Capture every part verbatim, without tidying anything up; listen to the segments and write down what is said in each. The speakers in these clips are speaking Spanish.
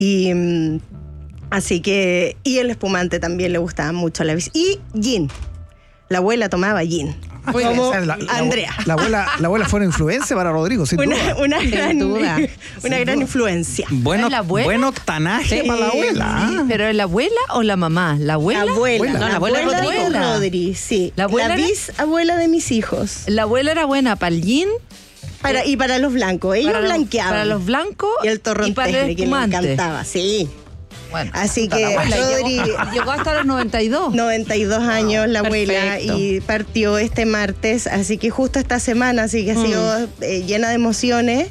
Y mm, así que, y el espumante también le gustaba mucho a la bici. Y gin. La abuela tomaba gin. Muy como bien. la, la, Andrea. La abuela, la abuela fue una influencia para Rodrigo, sin una, duda. Una sin gran, duda. Una gran duda. influencia. Bueno, ¿La abuela? buen octanaje Sí. para la abuela. Sí, ¿pero la abuela o la mamá? ¿La abuela? La abuela. Abuela. No, la abuela de Rodrigo. Rodri, sí. ¿La abuela La era? bisabuela de mis hijos. La abuela era buena para el gin, Para, y para los blancos. Ellos para los- blanqueaban. para los blancos Y el torrontés, para el que le espumante. encantaba. Sí. Bueno, Así puta, que la abuela Rodri... llegó, llegó hasta los noventa y dos. noventa y dos años la abuela perfecto. y partió este martes, así que justo esta semana, así que ha sido eh, llena de emociones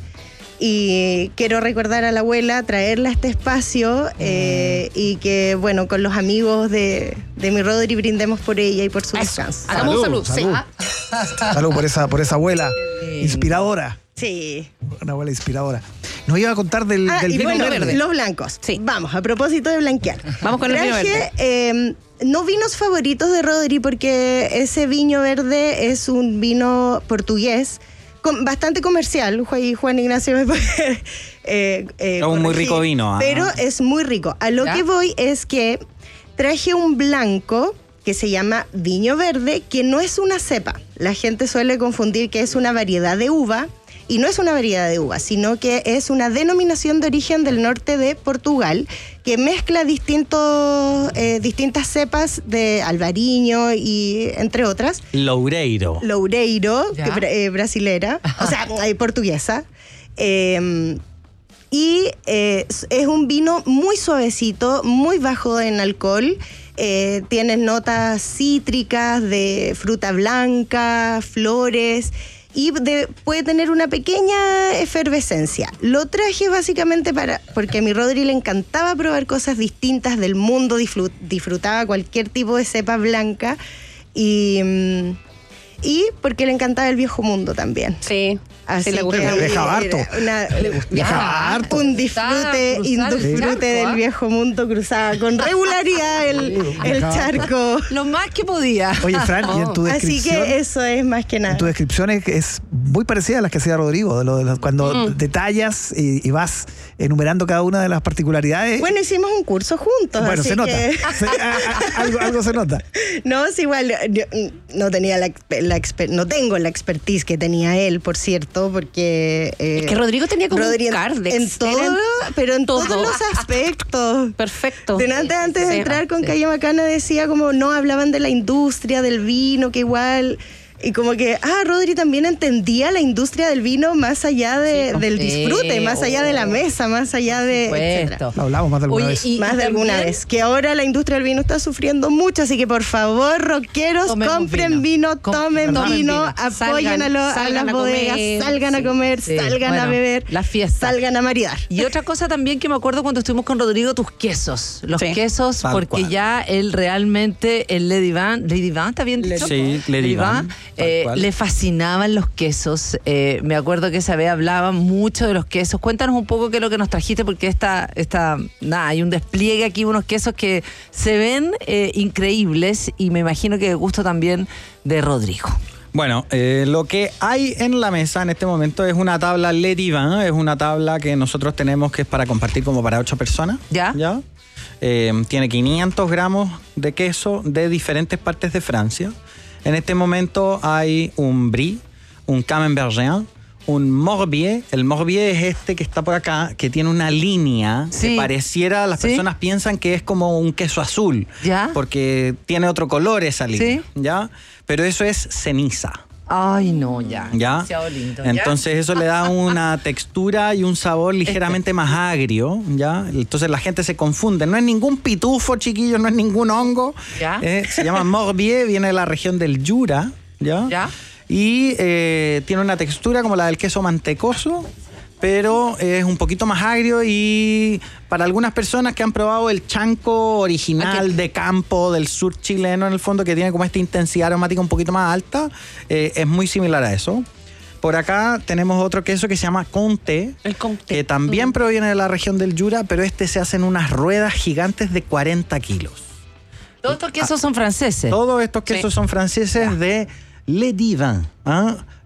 y quiero recordar a la abuela, traerla a este espacio eh, y que, bueno, con los amigos de, de mi Rodri brindemos por ella y por su descanso. Hagamos un Salud, salud. salud. Sí. Salud por esa, por esa abuela Sí. inspiradora. Sí. Una abuela inspiradora. Nos iba a contar del, Ah, del y vino bueno, verde. los blancos. Sí. Vamos, a propósito de blanquear. Vamos con el vino Traje, verde. eh, no vinos favoritos de Rodri, porque ese vino verde es un vino portugués, con, bastante comercial. Juan, Juan Ignacio me puede... eh, eh, Es un muy corregir, rico vino, ah. Pero es muy rico. A lo ¿Ya? que voy es que traje un blanco que se llama viño verde, que no es una cepa. La gente suele confundir que es una variedad de uva, y no es una variedad de uva, sino que es una denominación de origen del norte de Portugal que mezcla distintos, eh, distintas cepas de albariño y entre otras. Loureiro. Loureiro, Ya. que bra- eh, brasilera, o sea, eh, portuguesa. Eh, y eh, es un vino muy suavecito, muy bajo en alcohol. Eh, tiene notas cítricas de fruta blanca, flores, y de- puede tener una pequeña efervescencia. Lo traje básicamente para porque a mi Rodri le encantaba probar cosas distintas del mundo, disfrut- disfrutaba cualquier tipo de cepa blanca y, mm, y porque le encantaba el viejo mundo también. Sí. Así Sí, le gusta. que Viajaba era harto. una- Viajaba harto. un disfrute, Cruzar y el disfrute charco, del ¿ah? viejo mundo, cruzaba con regularidad el, el viajaba charco. Lo más que podía. Oye, Fran, y en tu Así descripción, que eso es más que nada. en tu descripción es, es muy parecida a las que hacía Rodrigo, de lo de los- cuando Mm. detallas y, y vas enumerando cada una de las particularidades. Bueno, hicimos un curso juntos. Bueno, así se nota. que- Se- a- a- algo, algo se nota. No, es igual, yo mm, no tenía la, exper- la exper- no tengo la expertise que tenía él, por cierto, porque eh, Es que Rodrigo tenía como Rodri un en- card de en Excel todo, pero en todo. todos los aspectos. Perfecto. Delante, antes de Sí, entrar con sí. Calle Macana decía como no hablaban de la industria del vino, que igual y como que ah Rodri también entendía la industria del vino más allá de, Sí, del sí, disfrute, más allá de la oh, mesa, más allá de etcétera. Supuesto. Lo hablamos más de alguna Oye, vez. y- Más de alguna también- vez. Que ahora la industria del vino está sufriendo mucho, así que por favor, rockeros, Tomemos compren vino, vino. Com- tomen tomen vino, vino. apoyen Salgan- a, lo- a salgan las a bodegas, comer. salgan a Sí, comer, sí. salgan a Bueno, beber, la fiesta. salgan a maridar. Y otra cosa también que me acuerdo cuando estuvimos con Rodrigo, tus quesos. Los Sí. quesos, Tal porque cual. ya él realmente, el Lady Van, Lady Van, ¿está bien dicho? Sí, Lady Van, tal eh, cual. le fascinaban los quesos. Eh, me acuerdo que esa vez hablaba mucho de los quesos. Cuéntanos un poco qué es lo que nos trajiste, porque esta, esta, nada, hay un despliegue aquí, unos quesos que se ven eh, increíbles y me imagino que de gusto también de Rodrigo. Bueno, eh, lo que hay en la mesa en este momento es una tabla Le Divan, es una tabla que nosotros tenemos que es para compartir como para ocho personas. ¿Ya? ¿Ya? Eh, tiene quinientos gramos de queso de diferentes partes de Francia. En este momento hay un Brie, un Camembert, un Morbier. El Morbier es este que está por acá, que tiene una línea Sí. que pareciera, las Sí. personas piensan que es como un queso azul, ¿Ya? porque tiene otro color esa línea, Sí. ¿ya? Pero eso es ceniza. Ay, no, ya. ¿Ya? Demasiado lindo, ¿ya? Entonces eso le da una textura y un sabor ligeramente más agrio, ¿ya? Entonces la gente se confunde. No es ningún pitufo, chiquillos, no es ningún hongo. ¿Ya? Eh, se llama Morbier, viene de la región del Jura, ¿ya? ¿Ya? Y eh, tiene una textura como la del queso mantecoso, pero es un poquito más agrio y para algunas personas que han probado el chanco original Ok. de campo del sur chileno, en el fondo, que tiene como esta intensidad aromática un poquito más alta, eh, es muy similar a eso. Por acá tenemos otro queso que se llama Comté, El Comté. que también proviene de la región del Jura, pero este se hace en unas ruedas gigantes de cuarenta kilos. Todos estos quesos son franceses. Todos estos quesos Sí. son franceses de Le Divan. ¿ah?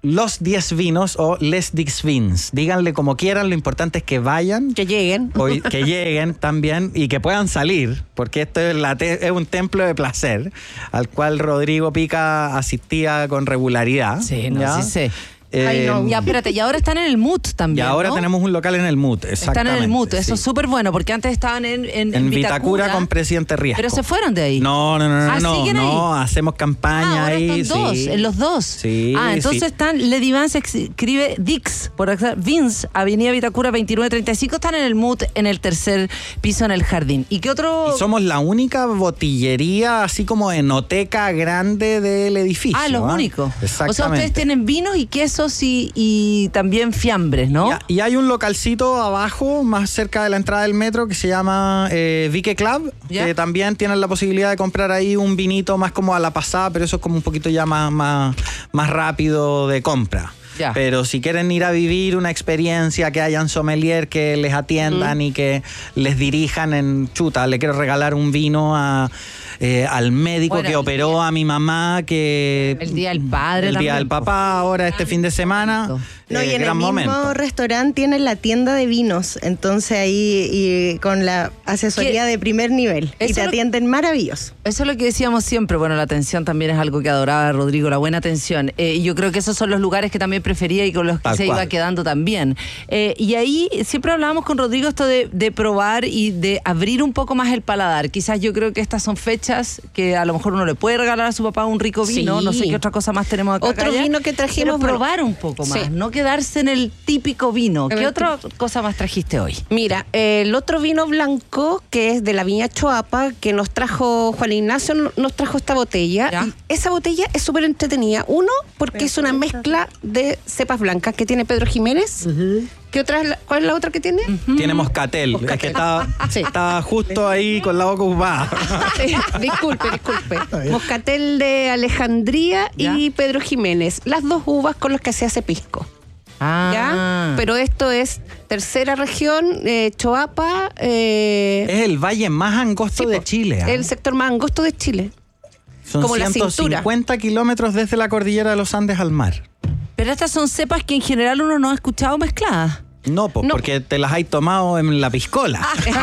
los diez vinos o les dix vins. Díganle como quieran, lo importante es que vayan. Que lleguen. O que lleguen también y que puedan salir, porque esto es, la te- es un templo de placer al cual Rodrigo Pica asistía con regularidad. Sí, no, ¿ya? sí sé. Eh, Ay, no. Ya, espérate, y ahora están en el M U T y también, ahora ¿no? tenemos un local en el M U T, exactamente. Están en el M U T, eso es sí. súper bueno, porque antes estaban en, en, En Vitacura con Presidente Riesco. Pero se fueron de ahí. No, no, no, no, Ah, no, ¿siguen no, ahí? hacemos campaña Ah, ahora ahí. están dos, sí. en los dos. Sí, Ah, entonces sí. están, Lady Van se escribe Dix, por ejemplo, Vince, Avenida Vitacura veintinueve treinta y cinco, están en el M U T, en el tercer piso, en el jardín. ¿Y qué otro? Y somos la única botillería, así como enoteca grande del edificio. Ah, los ¿ah? únicos. Exactamente. O sea, ustedes tienen vinos y quesos y, y también fiambres, ¿no? Y, y hay un localcito abajo, más cerca de la entrada del metro, que se llama eh, Vique Club, ¿Ya? que también tienen la posibilidad de comprar ahí un vinito más como a la pasada, pero eso es como un poquito ya más, más, más rápido de compra. Ya. Pero si quieren ir a vivir una experiencia, que hayan sommelier que les atiendan Mm. y que les dirijan en chuta, le quiero regalar un vino a, eh, al médico Bueno, que el operó día- a mi mamá, que El Día del Padre el también, día del po. papá, ahora este fin de semana. No, eh, y en el gran mismo momento. restaurante tienen la tienda de vinos, entonces ahí y con la asesoría ¿Qué? de primer nivel. Y Eso te lo- atienden maravilloso. Eso es lo que decíamos siempre. Bueno, la atención también es algo que adoraba Rodrigo, la buena atención. Eh, y yo creo que esos son los lugares que también prefería y con los que Tal se cual. iba quedando también. Eh, y ahí siempre hablábamos con Rodrigo esto de, de probar y de abrir un poco más el paladar. Quizás yo creo que estas son fechas que a lo mejor uno le puede regalar a su papá un rico vino. Sí. No sé qué otra cosa más tenemos acá. Otro Calla. vino que trajimos, Pero bueno, probar un poco más, sí. no quedarse en el típico vino. ¿Qué El otra cosa más trajiste hoy? Mira, eh, el otro vino blanco, que es de la viña Choapa, que nos trajo Juan Ignacio, no- nos trajo esta botella. Ya. Y esa botella es súper entretenida. Uno, porque es una mezcla de cepas blancas que tiene Pedro Jiménez. ¿Qué otra es la- ¿Cuál es la otra que tiene? Tiene moscatel. Es que estaba, Sí. estaba justo ahí con la boca ocupada. Sí, disculpe, disculpe. Moscatel de Alejandría y Ya. Pedro Jiménez. Las dos uvas con las que se hace pisco. Ah, ¿Ya? Pero esto es tercera región, eh, Choapa. eh, Es el valle más angosto sí, de po, Chile. ¿ah? el sector más angosto de Chile. Son como la ciento cincuenta kilómetros desde la cordillera de los Andes al mar. pero estas son cepas que en general uno no ha escuchado mezcladas. No, po, No. porque te las hay tomado en la piscola.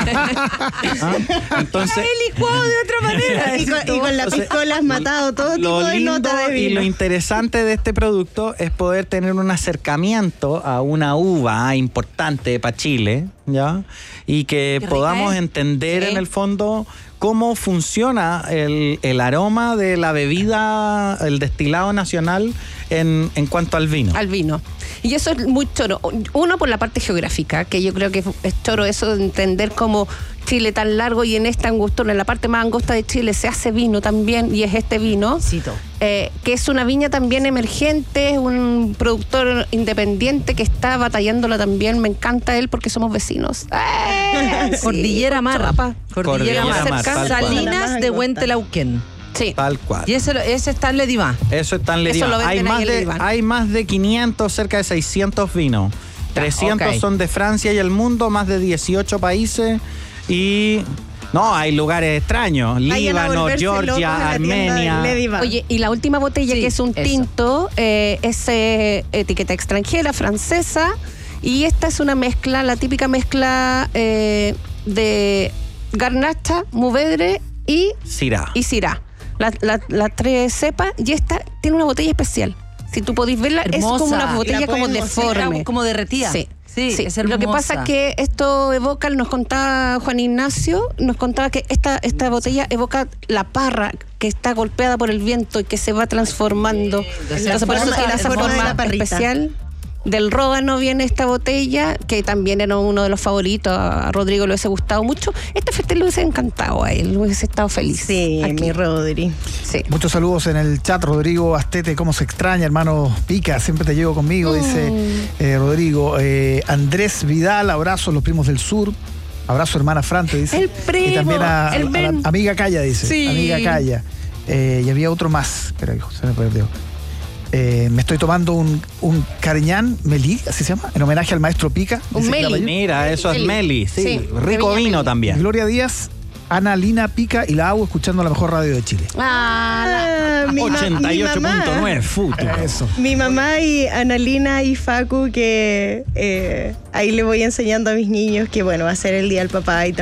¿Ah? Entonces, He licuado de otra manera. Y con, y con la O sea, piscola has matado todo tipo lo de lindo nota de y vino. lo interesante de este producto es poder tener un acercamiento a una uva importante para Chile, ¿ya? Y que Qué rica podamos es. entender Sí. en el fondo cómo funciona el, el aroma de la bebida, el destilado nacional en, en cuanto al vino. Al vino. Y eso es muy choro. Uno, por la parte geográfica, que yo creo que es choro eso de entender cómo Chile tan largo y en esta angostura, en la parte más angosta de Chile, se hace vino también, y es este vino. Cito. Eh, que es una viña también emergente, es un productor independiente que está batallándola también. Me encanta él porque somos vecinos. ¡Eh! Sí, Cordillera Mar. Choapa. Cordillera Cordillera Mar. Mar, tal cual. Salinas de Huentelauquén. Sí. Tal cual. Y ese, ese está en Ledivá. Eso está en Eso Lediván. lo venden Hay ahí más, en de, Lediván. hay más de quinientos, cerca de seiscientos vinos. trescientos ok. son de Francia y el mundo, más de dieciocho países. Y no, hay lugares extraños. Vayan a Líbano, volverse locos en Georgia, la tienda de Armenia. Lediva. Oye, y la última botella, Sí, que es un eso. tinto, eh, es eh, etiqueta extranjera, francesa, y esta es una mezcla, la típica mezcla eh, de garnacha, mourvedre y, Syrah. y syrah. Las la, las tres cepas, y esta tiene una botella especial. Si tú podéis verla, es Hermosa. como una La botella como podemos- deforme. Era como derretida. Sí. Sí, Sí, es lo que pasa es hermosa. que esto evoca, nos contaba Juan Ignacio, nos contaba que esta, esta botella evoca la parra que está golpeada por el viento y que se va transformando. Entonces, Entonces, por eso forma- tiene la esa forma de forma la parrita. especial. Del Ródano viene esta botella, que también era uno de los favoritos. A Rodrigo le hubiese gustado mucho. Este festival le hubiese encantado a él, le hubiese estado feliz. Sí, aquí. mi Rodri. Sí. Muchos saludos en el chat. Rodrigo Astete, cómo se extraña, hermano Pica, siempre te llevo conmigo, dice eh, Rodrigo. Eh, Andrés Vidal, abrazos, los primos del sur. Abrazo, hermana Frante, dice. El primo, Y también a, el a la Ben. amiga Calla, dice. Sí. Amiga Calla. Eh, y había otro más. Espera, hijo, se me perdió. Eh, me estoy tomando un, un Cariñán Melí, así se llama, en homenaje al maestro Pica. Un dice Meli. Clavallo. Mira, eso es Meli. Meli. Sí, Sí, rico de Viña vino Meli. también. Gloria Díaz, Ana Lina Pica y la hago escuchando la mejor radio de Chile. Ah, Ah, mi ma- ochenta y mi ocho punto mamá. nueve Futuro. Eso. Mi mamá y Analina y Facu, que eh, ahí le voy enseñando a mis niños que, bueno, va a ser el día del papá y